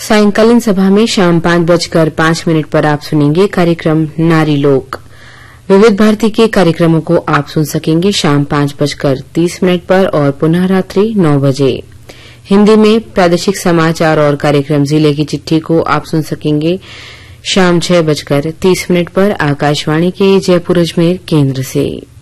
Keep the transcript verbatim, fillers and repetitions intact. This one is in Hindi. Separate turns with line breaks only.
सायंकालीन सभा में शाम पांच बजकर पांच मिनट पर आप सुनेंगे कार्यक्रम नारी लोक। विविध भारती के कार्यक्रमों को आप सुन सकेंगे शाम पांच बजकर तीस मिनट पर और पुनः रात्रि नौ बजे। हिंदी में प्रादेशिक समाचार और कार्यक्रम जिले की चिट्ठी को आप सुन सकेंगे शाम छह बजकर तीस मिनट पर आकाशवाणी के जयपुर अजमेर केंद्र से।